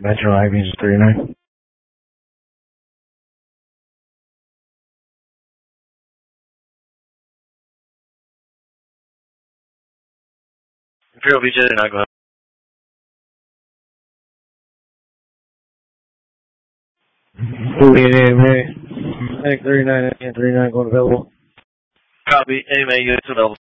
Metro IVs 39. Imperial BJ, now go ahead. Medic 39 going available. Copy. AMA units available.